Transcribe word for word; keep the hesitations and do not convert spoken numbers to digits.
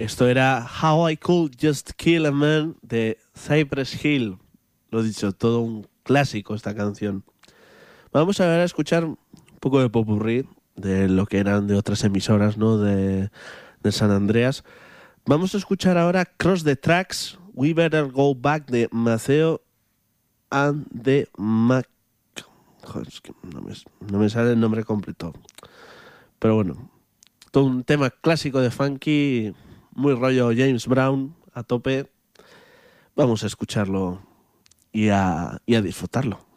Esto era How I Could Just Kill a Man de Cypress Hill. Lo he dicho, todo un clásico esta canción. Vamos a ver a escuchar un poco de popurrí de lo que eran de otras emisoras, ¿no? De, de San Andreas. Vamos a escuchar ahora Cross the Tracks, We Better Go Back de Maceo and the Mac... Joder, es que no me, no me sale el nombre completo. Pero bueno, todo un tema clásico de funky, muy rollo James Brown, a tope. Vamos a escucharlo y a, y a disfrutarlo.